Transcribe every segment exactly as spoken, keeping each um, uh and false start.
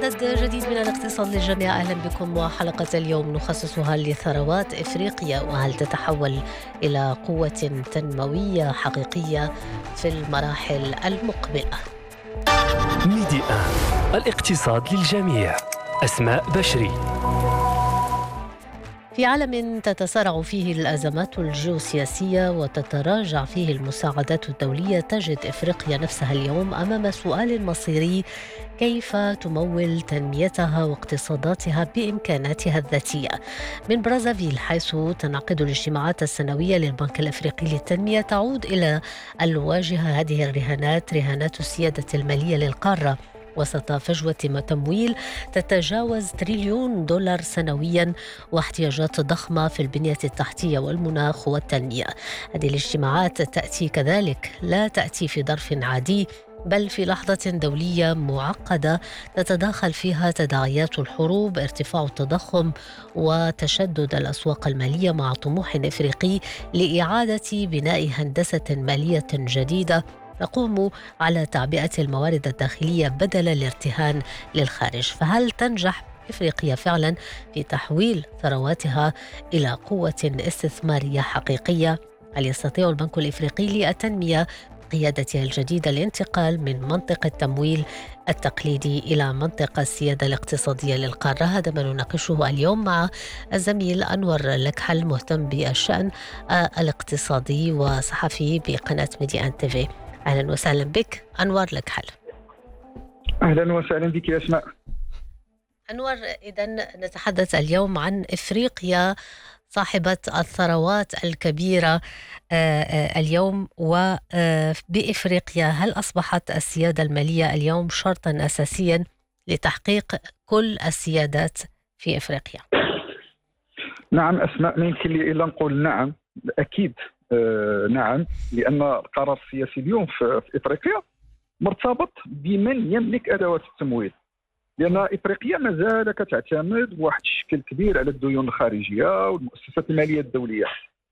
عدد جديد من الاقتصاد للجميع. أهلا بكم. وحلقة اليوم نخصصها لثروات إفريقيا، وهل تتحول إلى قوة تنموية حقيقية في المراحل المقبلة. ميدي آن، الاقتصاد للجميع. أسماء بشري. في عالم تتسارع فيه الأزمات الجيوسياسية وتتراجع فيه المساعدات الدولية، تجد إفريقيا نفسها اليوم أمام سؤال مصيري: كيف تمول تنميتها واقتصاداتها بإمكاناتها الذاتية؟ من برازافيل، حيث تنعقد الاجتماعات السنوية للبنك الأفريقي للتنمية، تعود إلى الواجهة هذه الرهانات، رهانات السيادة المالية للقارة وسط فجوة تمويل تتجاوز تريليون دولار سنويا، واحتياجات ضخمة في البنية التحتية والمناخ والتنمية. هذه الاجتماعات تأتي كذلك لا تأتي في ظرف عادي، بل في لحظة دولية معقدة تتداخل فيها تداعيات الحروب، ارتفاع التضخم، وتشدد الأسواق المالية، مع طموح إفريقي لإعادة بناء هندسة مالية جديدة تقوم على تعبئة الموارد الداخلية بدل الارتهان للخارج. فهل تنجح إفريقيا فعلا في تحويل ثرواتها إلى قوة استثمارية حقيقية؟ هل يستطيع البنك الإفريقي للتنمية قيادتها الجديدة الانتقال من منطقة التمويل التقليدي إلى منطقة السيادة الاقتصادية للقارة؟ هذا ما نناقشه اليوم مع الزميل أنور لكحل، مهتم بالشأن الاقتصادي وصحفي بقناة ميدي آن تيفي. أهلا وسهلا بك أنور لكحل. أهلا وسهلا بك يا أسماء. أنور، إذن نتحدث اليوم عن إفريقيا صاحبة الثروات الكبيرة اليوم. وبإفريقيا هل أصبحت السيادة المالية اليوم شرطا أساسيا لتحقيق كل السيادات في إفريقيا؟ نعم أسماء، ما يمكن لي إلا نقول نعم، أكيد آه نعم، لأن القرار السياسي اليوم في, في إفريقيا مرتبط بمن يملك أدوات التمويل، لأن إفريقيا ما زال كتعتمد بواحد الشكل كبير على الديون الخارجية والمؤسسات المالية الدولية،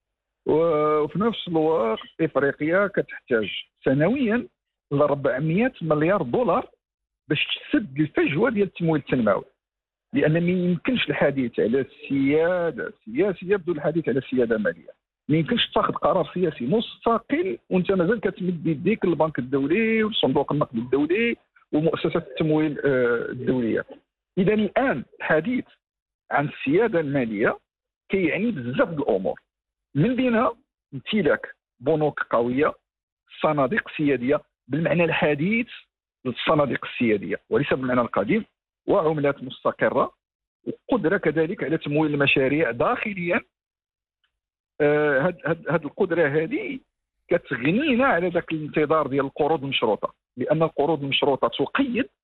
وفي نفس الوقت إفريقيا كتحتاج سنويا ل أربعمائة مليار دولار باش تسد الفجوة ديال التمويل التنموي، لأن ما يمكنش الحديث على السيادة السياسية بدون الحديث على السيادة المالية. ما يمكنش تاخذ قرار سياسي مستقل وانت مازال كتمد بيديك للبنك الدولي والصندوق النقد الدولي ومؤسسات التمويل الدوليه. اذا الان الحديث عن السياده الماليه كيعني بزاف د الامور، من بينها امتلاك بنوك قويه، صناديق سياديه بالمعنى الحديث للصناديق السياديه وليس بالمعنى القديم، وعملات مستقره، وقدره كذلك على تمويل المشاريع داخليا. هاد هاد هاد القدره هذه كتغنينا على ذاك الانتظار ديال القروض المشروطه، لان القروض المشروطه تقيد